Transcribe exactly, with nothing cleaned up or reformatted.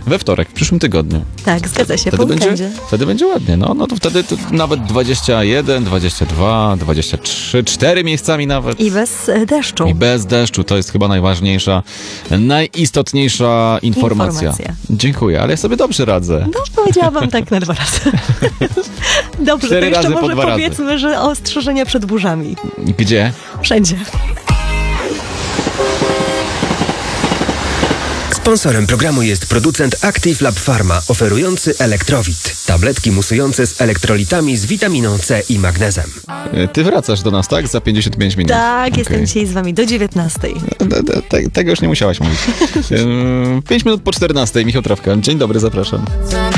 We wtorek, w przyszłym tygodniu. Tak, zgadza się, Wtedy po będzie, weekendzie. wtedy będzie ładnie. No, no to wtedy to nawet dwadzieścia jeden, dwadzieścia dwa, dwadzieścia trzy, cztery miejscami nawet. I bez e, deszczu. I bez deszczu. To jest chyba najważniejsza, najistotniejsza informacja. Informacja. Dziękuję, ale ja sobie dobrze radzę. No, powiedziałabym tak na dwa razy. Dobrze, Cztery to jeszcze razy po może dwa razy. powiedzmy, że ostrzeżenia przed burzami. Gdzie? Wszędzie. Sponsorem programu jest producent Active Lab Pharma, oferujący Elektrowit. Tabletki musujące z elektrolitami z witaminą C i magnezem. Ty wracasz do nas, tak? Za pięćdziesiąt pięć minut. Tak, Okej. jestem dzisiaj z wami do dziewiętnastej. Te- te- te- Tego już nie musiałaś mówić. Ym, Pięć minut po czternastej. Michał Trawka. Dzień dobry, zapraszam.